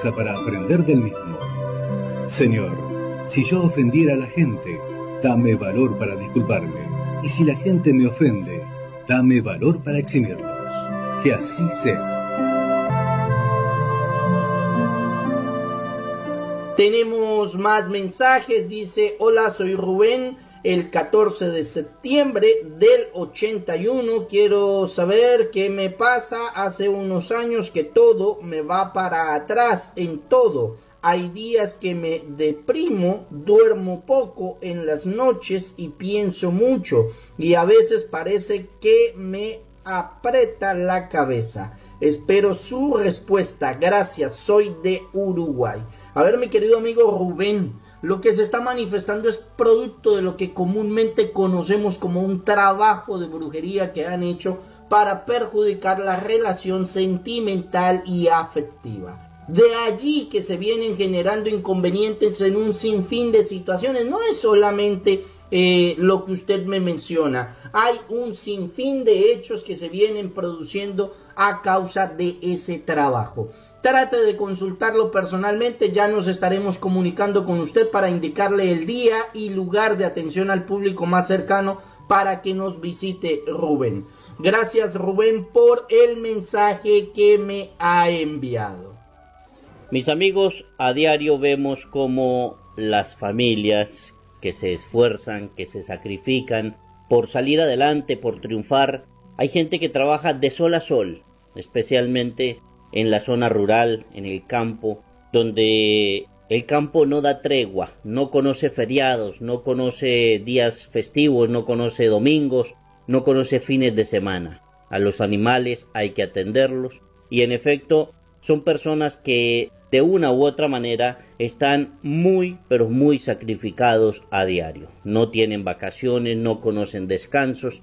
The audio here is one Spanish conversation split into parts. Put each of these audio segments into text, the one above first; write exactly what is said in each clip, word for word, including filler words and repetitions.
fuerza para aprender del mismo. Señor, si yo ofendiera a la gente, dame valor para disculparme. Y si la gente me ofende, dame valor para eximirlos. Que así sea. Tenemos más mensajes. Dice: hola, soy Rubén. El catorce de septiembre del ochenta y uno, quiero saber qué me pasa. Hace unos años que todo me va para atrás en todo. Hay días que me deprimo, duermo poco en las noches y pienso mucho. Y a veces parece que me aprieta la cabeza. Espero su respuesta. Gracias, soy de Uruguay. A ver, mi querido amigo Rubén, lo que se está manifestando es producto de lo que comúnmente conocemos como un trabajo de brujería que han hecho para perjudicar la relación sentimental y afectiva. De allí que se vienen generando inconvenientes en un sinfín de situaciones. No es solamente eh, lo que usted me menciona. Hay un sinfín de hechos que se vienen produciendo a causa de ese trabajo. Trate de consultarlo personalmente, ya nos estaremos comunicando con usted para indicarle el día y lugar de atención al público más cercano para que nos visite Rubén. Gracias, Rubén, por el mensaje que me ha enviado. Mis amigos, a diario vemos cómo las familias que se esfuerzan, que se sacrifican por salir adelante, por triunfar, hay gente que trabaja de sol a sol, especialmente en la zona rural, en el campo, donde el campo no da tregua, no conoce feriados, no conoce días festivos, no conoce domingos, no conoce fines de semana. A los animales hay que atenderlos y en efecto son personas que de una u otra manera están muy pero muy sacrificados a diario. No tienen vacaciones, no conocen descansos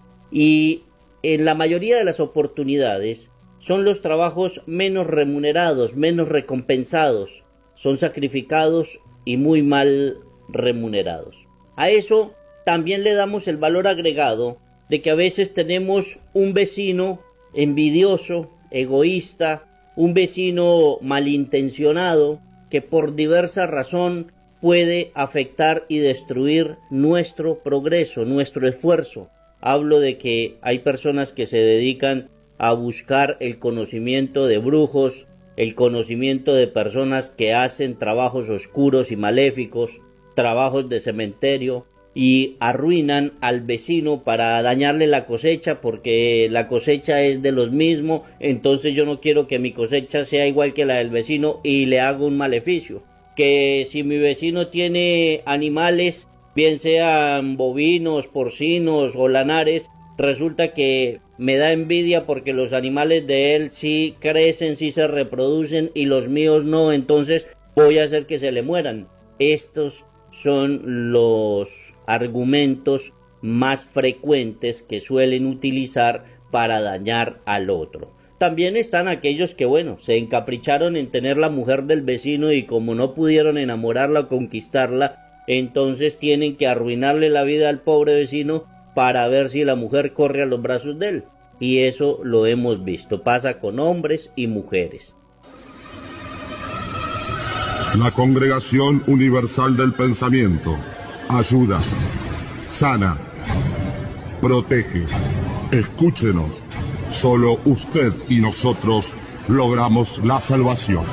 y en la mayoría de las oportunidades son los trabajos menos remunerados, menos recompensados, son sacrificados y muy mal remunerados. A eso también le damos el valor agregado de que a veces tenemos un vecino envidioso, egoísta, un vecino malintencionado que por diversa razón puede afectar y destruir nuestro progreso, nuestro esfuerzo. Hablo de que hay personas que se dedican a buscar el conocimiento de brujos, el conocimiento de personas que hacen trabajos oscuros y maléficos, trabajos de cementerio, y arruinan al vecino para dañarle la cosecha porque la cosecha es de los mismos, entonces yo no quiero que mi cosecha sea igual que la del vecino y le hago un maleficio. Que si mi vecino tiene animales, bien sean bovinos, porcinos o lanares, resulta que me da envidia porque los animales de él sí crecen, sí se reproducen y los míos no, entonces voy a hacer que se le mueran. Estos son los argumentos más frecuentes que suelen utilizar para dañar al otro. También están aquellos que, bueno, se encapricharon en tener la mujer del vecino y como no pudieron enamorarla o conquistarla, entonces tienen que arruinarle la vida al pobre vecino para ver si la mujer corre a los brazos de él. Y eso lo hemos visto, pasa con hombres y mujeres. La Congregación Universal del Pensamiento ayuda, sana, protege. Escúchenos, solo usted y nosotros logramos la salvación.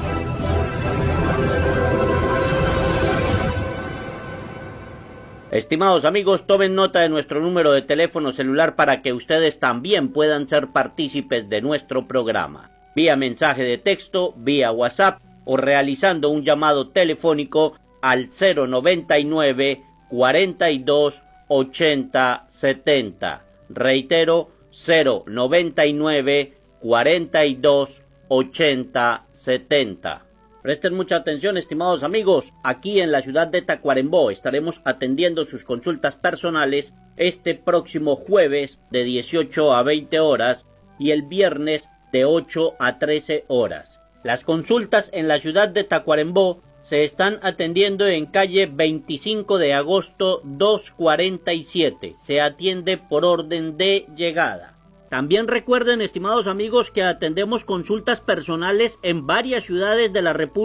Estimados amigos, tomen nota de nuestro número de teléfono celular para que ustedes también puedan ser partícipes de nuestro programa. Vía mensaje de texto, vía WhatsApp o realizando un llamado telefónico al cero noventa y nueve, cuarenta y dos, ochenta, setenta. Reitero, cero noventa y nueve, cuarenta y dos, ochenta, setenta. Presten mucha atención, estimados amigos. Aquí en la ciudad de Tacuarembó estaremos atendiendo sus consultas personales este próximo jueves de dieciocho a veinte horas y el viernes de ocho a trece horas. Las consultas en la ciudad de Tacuarembó se están atendiendo en calle veinticinco de agosto doscientos cuarenta y siete. Se atiende por orden de llegada. También recuerden, estimados amigos, que atendemos consultas personales en varias ciudades de la República